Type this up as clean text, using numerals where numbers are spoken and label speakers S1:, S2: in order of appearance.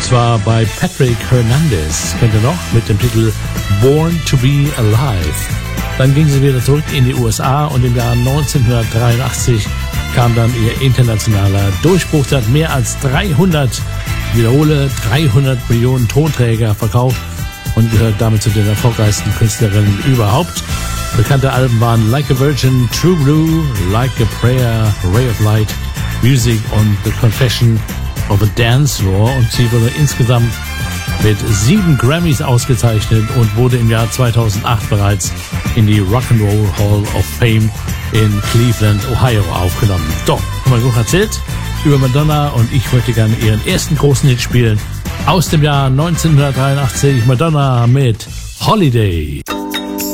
S1: zwar bei Patrick Hernandez, kennt ihr noch, mit dem Titel Born to be Alive. Dann ging sie wieder zurück in die USA und im Jahr 1983 kam dann ihr internationaler Durchbruch. Sie hat mehr als 300 Millionen Tonträger verkauft und gehört damit zu den erfolgreichsten Künstlerinnen überhaupt. Bekannte Alben waren Like a Virgin, True Blue, Like a Prayer, Ray of Light, Music und The Confession of a Dance Floor. Und sie wurde insgesamt mit 7 Grammys ausgezeichnet und wurde im Jahr 2008 bereits in die Rock'n'Roll Hall of Fame in Cleveland, Ohio aufgenommen. Doch, haben wir genug erzählt über Madonna und ich möchte gerne ihren ersten großen Hit spielen aus dem Jahr 1983. Madonna mit Holiday.